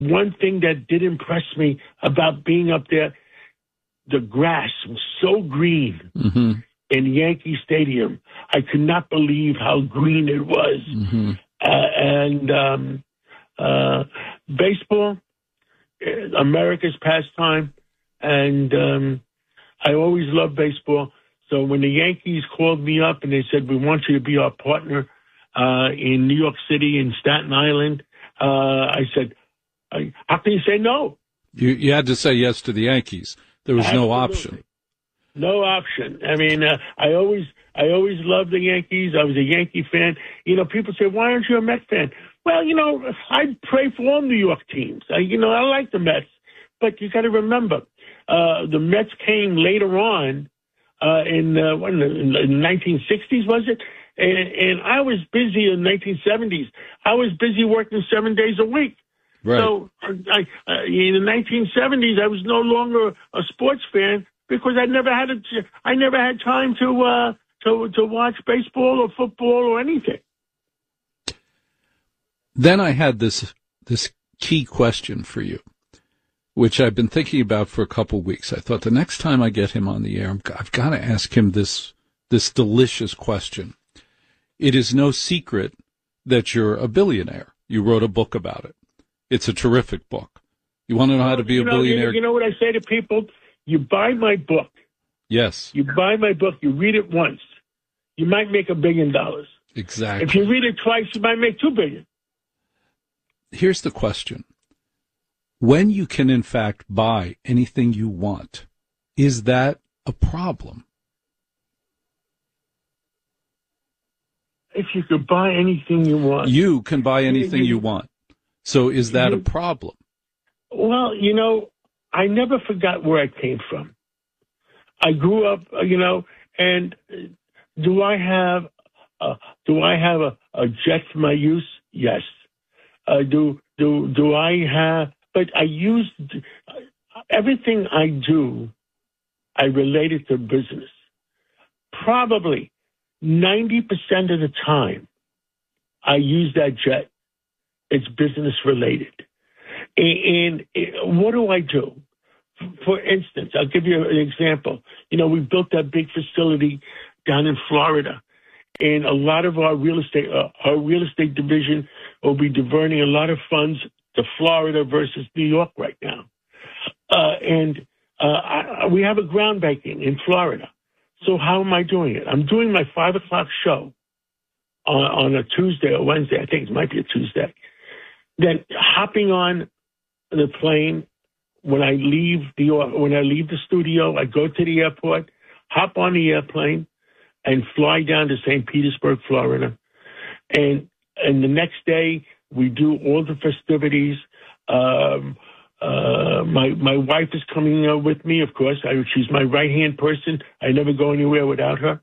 one thing that did impress me about being up there, the grass was so green in Yankee Stadium. I could not believe how green it was. Baseball, America's pastime, and I always loved baseball. So when the Yankees called me up and they said, we want you to be our partner in New York City and Staten Island, I said, how can you say no? You had to say yes to the Yankees. There was no option. No option. I mean, I always loved the Yankees. I was a Yankee fan. You know, people say, why aren't you a Mets fan? Well, you know, I pray for all New York teams. I like the Mets. But you got to remember, the Mets came later on in the 1960s, was it? And I was busy in the 1970s. I was busy working 7 days a week. Right. So in the 1970s, I was no longer a sports fan because I never had time to watch baseball or football or anything. Then I had this key question for you, which I've been thinking about for a couple of weeks. I thought the next time I get him on the air, I've got to ask him this delicious question. It is no secret that you're a billionaire. You wrote a book about it. It's a terrific book. You want to know how to be a billionaire? You know what I say to people? You buy my book. Yes. You buy my book. You read it once. You might make $1 billion. Exactly. If you read it twice, you might make $2 billion. Here's the question. When you can, in fact, buy anything you want, is that a problem? If you could buy anything you want. You can buy anything you want. So is that a problem? Well, you know, I never forgot where I came from. I grew up, and do I have a jet for my use? Yes. Do I have? But I used everything I do. I relate it to business. Probably 90% of the time, I use that jet. It's business related. And what do I do? For instance, I'll give you an example. You know, we built that big facility down in Florida, and a lot of our real estate division will be diverting a lot of funds to Florida versus New York right now. We have a groundbreaking in Florida. So how am I doing it? I'm doing my 5 o'clock show on a Tuesday or Wednesday. I think it might be a Tuesday. Then hopping on the plane when I leave the studio, I go to the airport, hop on the airplane, and fly down to St. Petersburg, Florida. And the next day we do all the festivities. My wife is coming with me, of course. She's my right-hand person. I never go anywhere without her.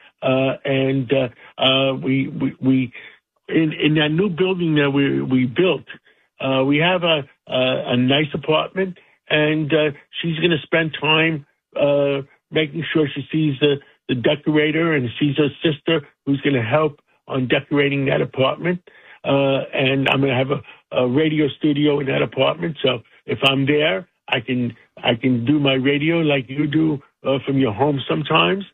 We in that new building that we built, we have a nice apartment, and she's going to spend time making sure she sees the decorator and sees her sister who's going to help on decorating that apartment. And I'm going to have a radio studio in that apartment. So if I'm there, I can do my radio like you do from your home sometimes.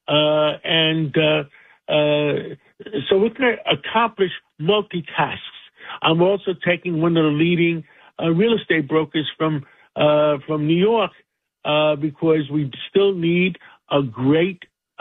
So we can accomplish multi-tasks. I'm also taking one of the leading real estate brokers from New York because we still need a great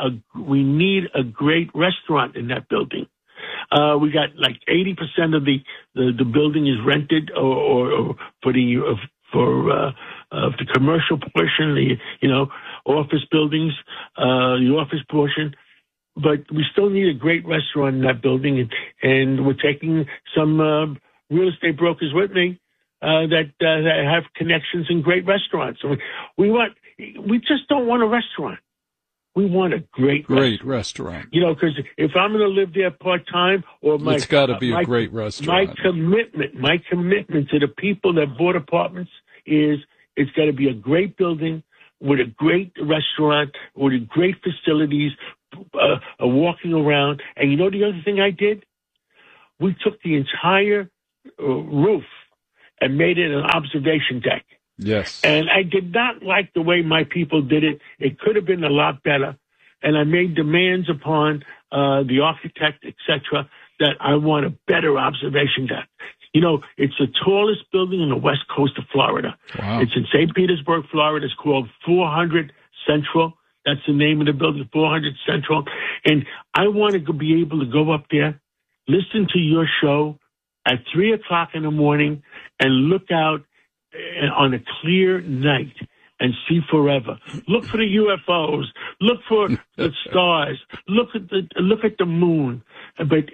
restaurant in that building. We got like 80% of the building is rented or for the commercial portion, office buildings, the office portion. But we still need a great restaurant in that building, and we're taking some real estate brokers with me that have connections in great restaurants. So we just don't want a restaurant. We want a great restaurant. Because if I'm going to live there part time, it's got to be a great restaurant. My commitment to the people that bought apartments is it's got to be a great building with a great restaurant with great facilities, walking around. And the other thing I did, we took the entire roof and made it an observation deck. Yes. And I did not like the way my people did it. It could have been a lot better. And I made demands upon the architect, etc., that I want a better observation deck. You know, it's the tallest building on the west coast of Florida. Wow. It's in St. Petersburg, Florida. It's called 400 Central. That's the name of the building, 400 Central. And I want to be able to go up there, listen to your show at 3 o'clock in the morning, and look out on a clear night and see forever. Look for the UFOs. Look for the stars. Look at the moon. But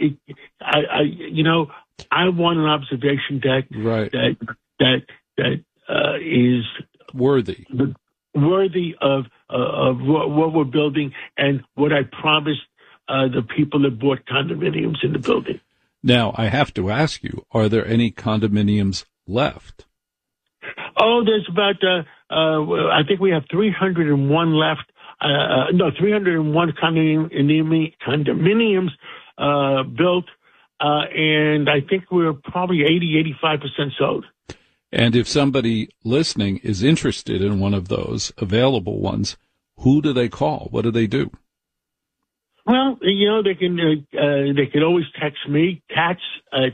I want an observation deck right. that is worthy of what we're building and what I promised the people that bought condominiums in the building. Now, I have to ask you: are there any condominiums left? Oh, there's about, I think we have 301 left. 301 condominiums built, and I think we're probably 85% sold. And if somebody listening is interested in one of those available ones, who do they call? What do they do? Well, they can always text me, Katz at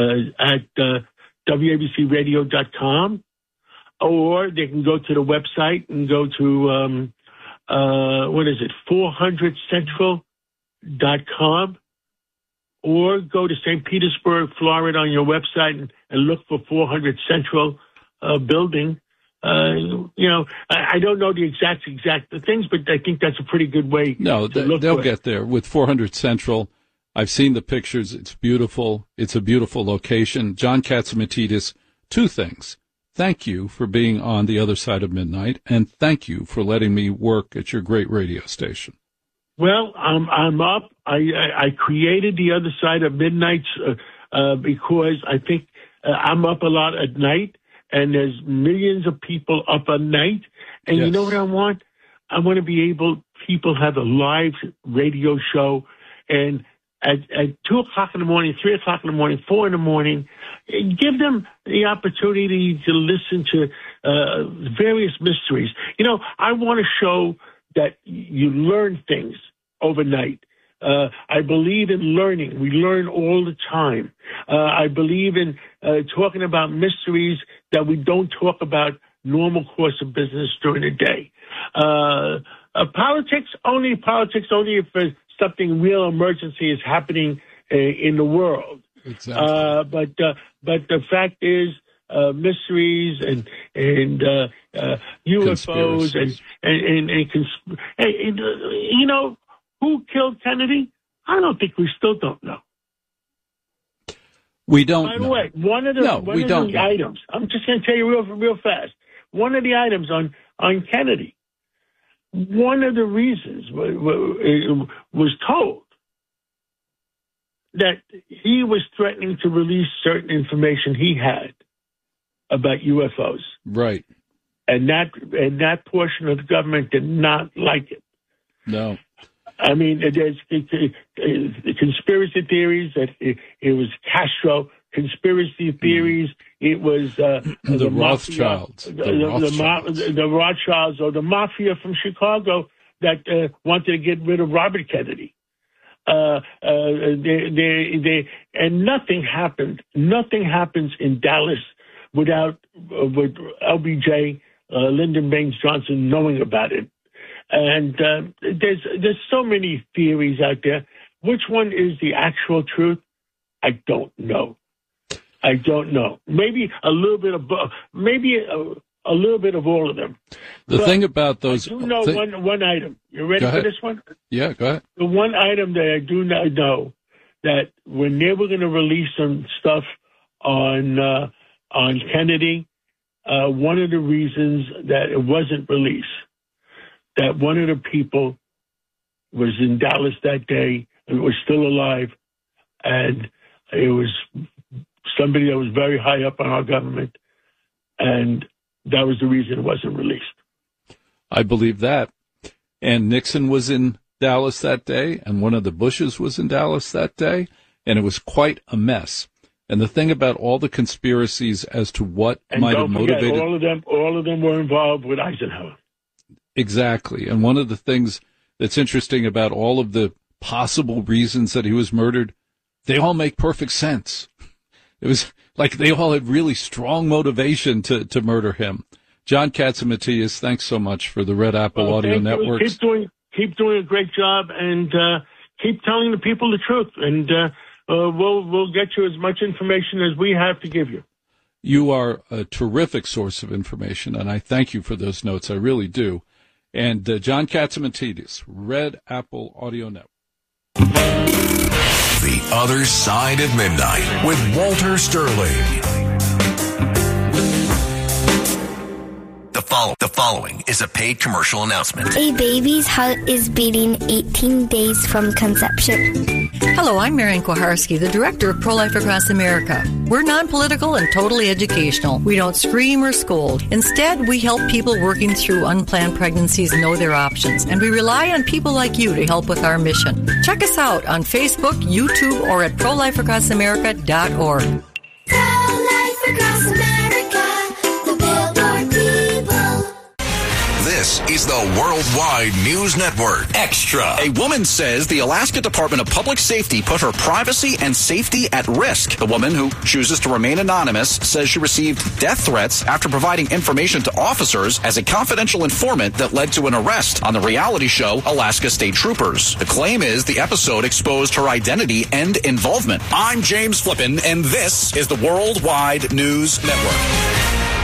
WABCRadio.com. Or they can go to the website and go to, 400central.com, or go to St. Petersburg, Florida on your website and look for 400 Central building. I don't know the exact things, but I think that's a pretty good way. No, they'll get there with 400 Central. I've seen the pictures. It's beautiful. It's a beautiful location. John Catsimatidis, two things. Thank you for being on the other side of midnight, and thank you for letting me work at your great radio station. Well, I'm up. I created the other side of midnight because I think I'm up a lot at night, and there's millions of people up at night. And yes. You know what I want? I want to be able, people have a live radio show, and at 2 o'clock in the morning, 3 o'clock in the morning, 4 in the morning, give them the opportunity to listen to various mysteries. I want to show that you learn things overnight. I believe in learning. We learn all the time. I believe in talking about mysteries that we don't talk about normal course of business during the day. Politics only if something real emergency is happening in the world. Exactly. But the fact is, mysteries and UFOs and who killed Kennedy? I don't think we still don't know. We don't know. By the way, one of the items, I'm just going to tell you real fast. One of the items on Kennedy, one of the reasons was told that he was threatening to release certain information he had about UFOs. Right. And that portion of the government did not like it. No. I mean, there's conspiracy theories that it was Castro. Conspiracy theories, it was the Rothschilds. The Rothschilds or the mafia from Chicago that wanted to get rid of Robert Kennedy. And nothing happened. Nothing happens in Dallas with LBJ, Lyndon Baines Johnson, knowing about it. And there's so many theories out there. Which one is the actual truth? I don't know. Maybe a little bit of a little bit of all of them. The thing about those, I do know one item. You ready for this one? Yeah, go ahead. The one item that I do not know, that when they were going to release some stuff on Kennedy, one of the reasons that it wasn't released, that one of the people was in Dallas that day and was still alive, and it was somebody that was very high up on our government, and that was the reason it wasn't released. I believe that. And Nixon was in Dallas that day, and one of the Bushes was in Dallas that day, and it was quite a mess. And the thing about all the conspiracies as to what might have motivated... Forget, all of them were involved with Eisenhower. Exactly. And one of the things that's interesting about all of the possible reasons that he was murdered, they all make perfect sense. It was like they all had really strong motivation to murder him. John Catsimatidis, thanks so much for the Red Apple Audio Network. Keep doing a great job, and keep telling the people the truth. And we'll get you as much information as we have to give you. You are a terrific source of information, and I thank you for those notes. I really do. And John Catsimatidis, Red Apple Audio Network. The Other Side of Midnight with Walter Sterling. The following is a paid commercial announcement. A baby's heart is beating 18 days from conception. Hello, I'm Marian Kuharski, the director of Pro-Life Across America. We're non-political and totally educational. We don't scream or scold. Instead, we help people working through unplanned pregnancies know their options, and we rely on people like you to help with our mission. Check us out on Facebook, YouTube, or at ProLifeAcrossAmerica.org. Pro-Life Across America, the Billboard people. This is the Worldwide News Network. Extra. A woman says the Alaska Department of Public Safety put her privacy and safety at risk. The woman, who chooses to remain anonymous, says she received death threats after providing information to officers as a confidential informant that led to an arrest on the reality show Alaska State Troopers. The claim is the episode exposed her identity and involvement. I'm James Flippin, and this is the Worldwide News Network.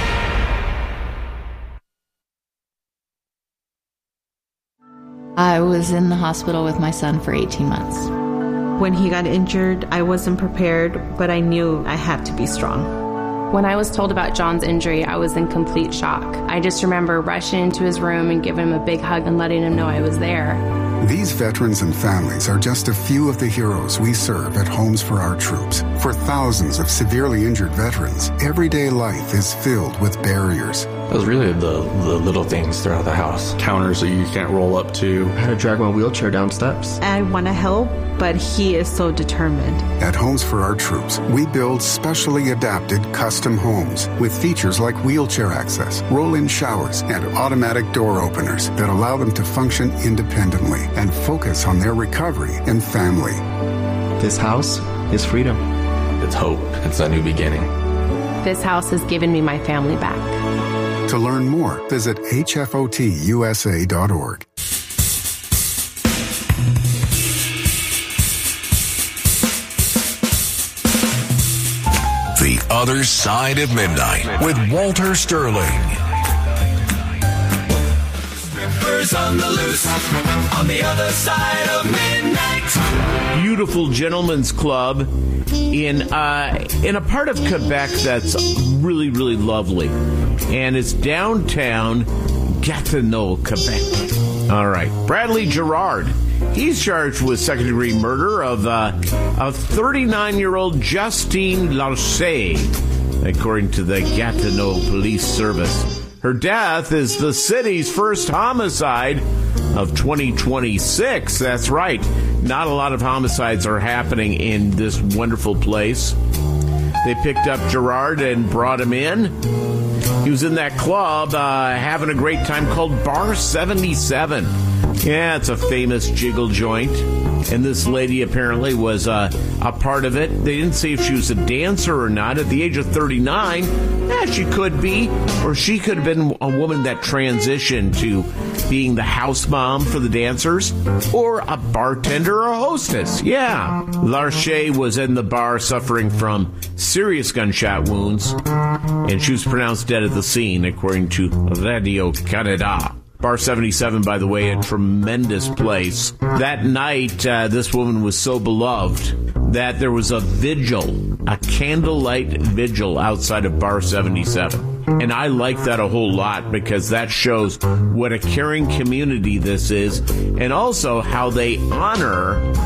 I was in the hospital with my son for 18 months. When he got injured, I wasn't prepared, but I knew I had to be strong. When I was told about John's injury, I was in complete shock. I just remember rushing into his room and giving him a big hug and letting him know I was there. These veterans and families are just a few of the heroes we serve at Homes for Our Troops. For thousands of severely injured veterans, everyday life is filled with barriers. It was really the little things throughout the house. Counters that you can't roll up to. I had to drag my wheelchair down steps. I want to help, but he is so determined. At Homes for Our Troops, we build specially adapted custom homes with features like wheelchair access, roll-in showers, and automatic door openers that allow them to function independently and focus on their recovery and family. This house is freedom. It's hope. It's a new beginning. This house has given me my family back. To learn more, visit hfotusa.org. The Other Side of Midnight with Walter Sterling. On the loose, on the other side of midnight. Beautiful gentlemen's club in a part of Quebec that's really, really lovely. And it's downtown Gatineau, Quebec. All right. Bradley Gerard. He's charged with second-degree murder of 39-year-old Justine Larcher, according to the Gatineau Police Service. Her death is the city's first homicide of 2026. That's right. Not a lot of homicides are happening in this wonderful place. They picked up Gerard and brought him in. He was in that club having a great time called Bar 77. Yeah, it's a famous jiggle joint. And this lady apparently was a part of it. They didn't say if she was a dancer or not. At the age of 39, she could be. Or she could have been a woman that transitioned to being the house mom for the dancers. Or a bartender or a hostess. Yeah. Larcher was in the bar suffering from serious gunshot wounds. And she was pronounced dead at the scene, according to Radio Canada. Bar 77, by the way, a tremendous place. That night, this woman was so beloved that there was a vigil, a candlelight vigil outside of Bar 77. And I like that a whole lot because that shows what a caring community this is and also how they honor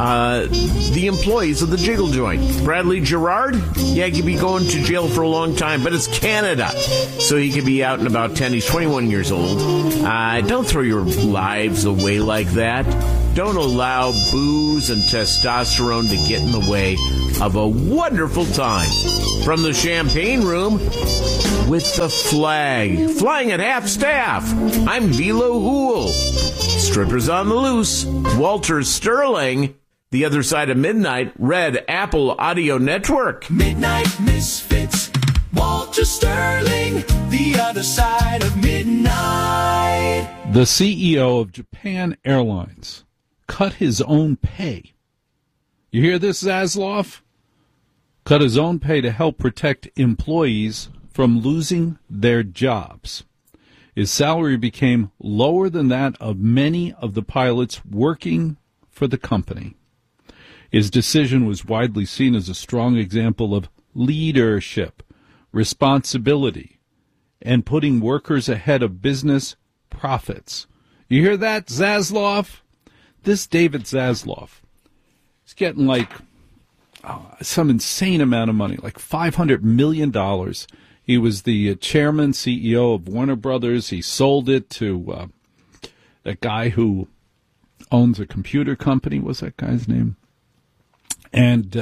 the employees of the Jiggle Joint. Bradley Gerard? Yeah, he could be going to jail for a long time, but it's Canada, so he could be out and about 10. He's 21 years old. Don't throw your lives away like that. Don't allow booze and testosterone to get in the way of a wonderful time. From the champagne room with the flag flying at half staff, I'm Velo Hool. Strippers on the loose, Walter Sterling. The Other Side of Midnight, Red Apple Audio Network. Midnight Misfits, Walter Sterling, The Other Side of Midnight. The CEO of Japan Airlines cut his own pay. You hear this, Zasloff? Cut his own pay to help protect employees from losing their jobs. His salary became lower than that of many of the pilots working for the company. His decision was widely seen as a strong example of leadership, responsibility, and putting workers ahead of business profits. You hear that, Zasloff? This David Zasloff is getting like some insane amount of money, like $500 million. He was the chairman, CEO of Warner Brothers. He sold it to that guy who owns a computer company. What's that guy's name? And,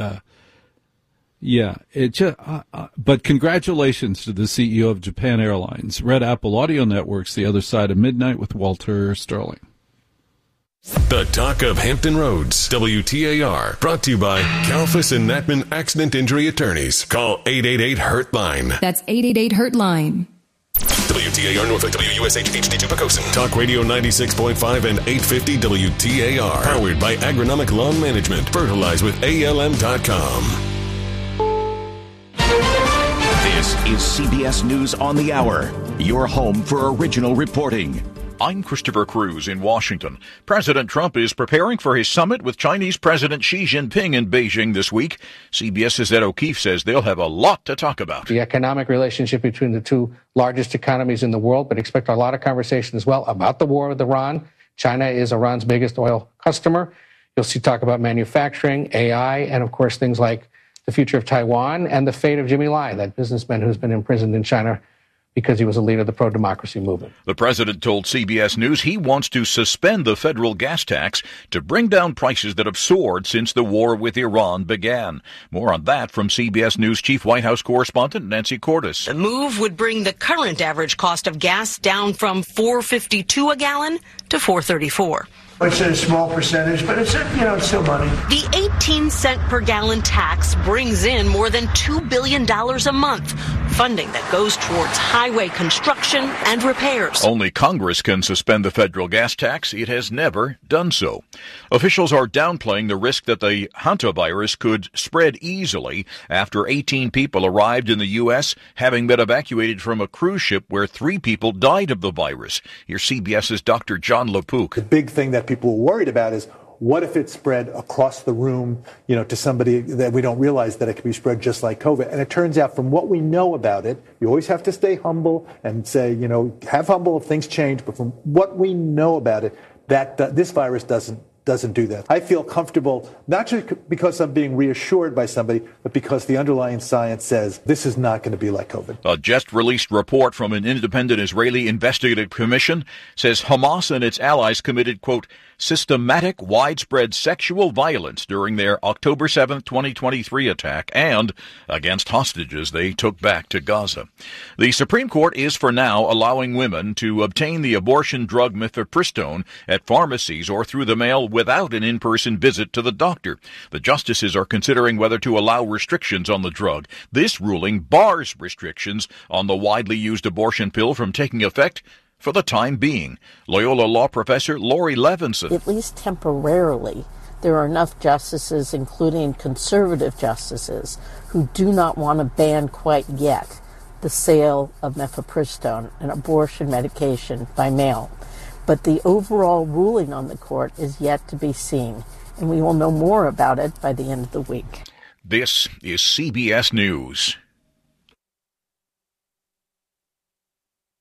but congratulations to the CEO of Japan Airlines. Red Apple Audio Network's The Other Side of Midnight with Walter Sterling. The Talk of Hampton Roads, WTAR, brought to you by Kalfas and Natman Accident Injury Attorneys. Call 888-HURT-LINE. That's 888-HURT-LINE. WTAR Norfolk, WUSH HD2 Pocosin. Talk Radio 96.5 and 850 WTAR. Powered by Agronomic Lawn Management. Fertilize with ALM.com. This is CBS News on the Hour, your home for original reporting. I'm Christopher Cruz in Washington. President Trump is preparing for his summit with Chinese President Xi Jinping in Beijing this week. CBS's Ed O'Keefe says they'll have a lot to talk about. The economic relationship between the two largest economies in the world, but expect a lot of conversation as well about the war with Iran. China is Iran's biggest oil customer. You'll see talk about manufacturing, AI, and of course things like the future of Taiwan and the fate of Jimmy Lai, that businessman who's been imprisoned in China because he was a leader of the pro-democracy movement. The president told CBS News he wants to suspend the federal gas tax to bring down prices that have soared since the war with Iran began. More on that from CBS News Chief White House correspondent Nancy Cordes. The move would bring the current average cost of gas down from $4.52 a gallon to $4.34. It's a small percentage, but it's still money. The 18-cent per gallon tax brings in more than $2 billion a month, funding that goes towards highway construction and repairs. Only Congress can suspend the federal gas tax. It has never done so. Officials are downplaying the risk that the hantavirus could spread easily after 18 people arrived in the U.S., having been evacuated from a cruise ship where 3 people died of the virus. Here's CBS's Dr. John LaPook. The big thing that people are worried about is what if it spread across the room, to somebody that we don't realize that it could be spread just like COVID. And it turns out from what we know about it, you always have to stay humble and say, have humble if things change. But from what we know about it, that this virus doesn't do that. I feel comfortable, not just because I'm being reassured by somebody, but because the underlying science says this is not going to be like COVID. A just-released report from an independent Israeli investigative commission says Hamas and its allies committed, quote, systematic, widespread sexual violence during their October 7, 2023 attack and against hostages they took back to Gaza. The Supreme Court is for now allowing women to obtain the abortion drug mifepristone at pharmacies or through the mail without an in-person visit to the doctor. The justices are considering whether to allow restrictions on the drug. This ruling bars restrictions on the widely used abortion pill from taking effect for the time being. Loyola Law Professor Lori Levinson. At least temporarily, there are enough justices, including conservative justices, who do not want to ban quite yet the sale of mifepristone, an abortion medication, by mail. But the overall ruling on the court is yet to be seen, and we will know more about it by the end of the week. This is CBS News.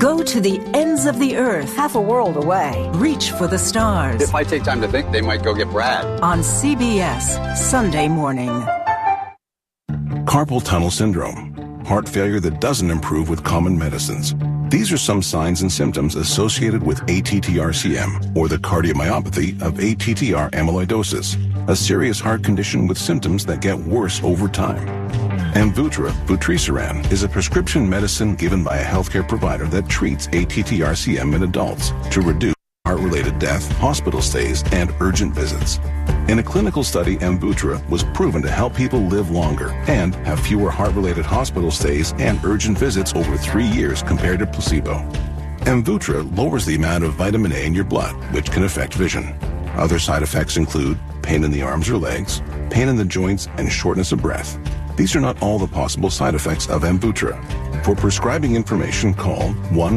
Go to the ends of the earth. Half a world away. Reach for the stars. If I take time to think, they might go get Brad. On CBS, Sunday morning. Carpal tunnel syndrome. Heart failure that doesn't improve with common medicines. These are some signs and symptoms associated with ATTR-CM, or the cardiomyopathy of ATTR amyloidosis, a serious heart condition with symptoms that get worse over time. Amvuttra, vutrisiran, is a prescription medicine given by a healthcare provider that treats ATTR-CM in adults to reduce heart-related death, hospital stays, and urgent visits. In a clinical study, Amvuttra was proven to help people live longer and have fewer heart-related hospital stays and urgent visits over 3 years compared to placebo. Amvuttra lowers the amount of vitamin A in your blood, which can affect vision. Other side effects include pain in the arms or legs, pain in the joints, and shortness of breath. These are not all the possible side effects of Amvuttra. For prescribing information, call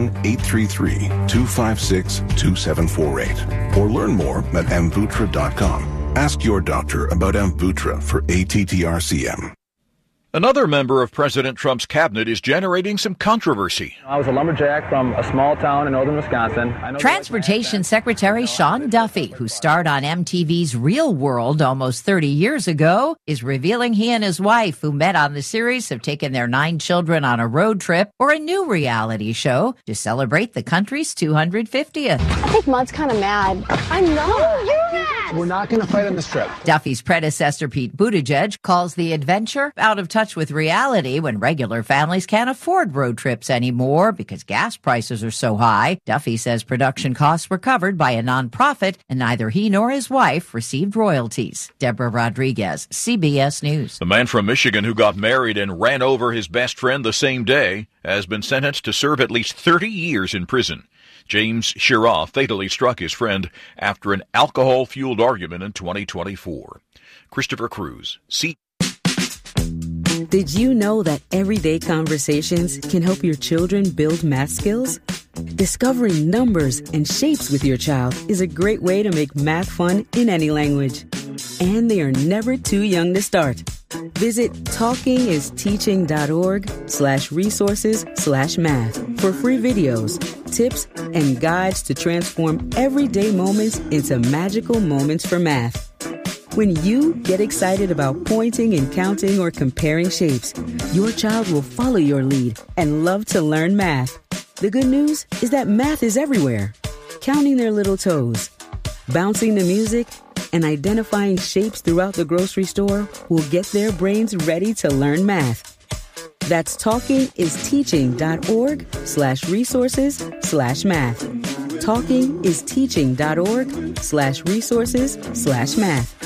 1-833-256-2748 or learn more at amvuttra.com. Ask your doctor about Amvuttra for ATTR-CM. Another member of President Trump's cabinet is generating some controversy. I was a lumberjack from a small town in northern Wisconsin. Transportation Secretary Sean Duffy, who starred on MTV's Real World almost 30 years ago, is revealing he and his wife, who met on the series, have taken their 9 children on a road trip or a new reality show to celebrate the country's 250th. I think Mud's kind of mad. I'm not. You're mad. We're not going to fight on this trip. Duffy's predecessor, Pete Buttigieg, calls the adventure out of touch with reality when regular families can't afford road trips anymore because gas prices are so high. Duffy says production costs were covered by a nonprofit and neither he nor his wife received royalties. Deborah Rodriguez, CBS News. The man from Michigan who got married and ran over his best friend the same day has been sentenced to serve at least 30 years in prison. James Shirah fatally struck his friend after an alcohol-fueled argument in 2024. Christopher Cruz, Did you know that everyday conversations can help your children build math skills? Discovering numbers and shapes with your child is a great way to make math fun in any language. And they are never too young to start. Visit talkingisteaching.org/resources/math for free videos, tips, and guides to transform everyday moments into magical moments for math. When you get excited about pointing and counting or comparing shapes, your child will follow your lead and love to learn math. The good news is that math is everywhere. Counting their little toes, bouncing the music, and identifying shapes throughout the grocery store will get their brains ready to learn math. That's talkingisteaching.org/resources/math. talkingisteaching.org/resources/math.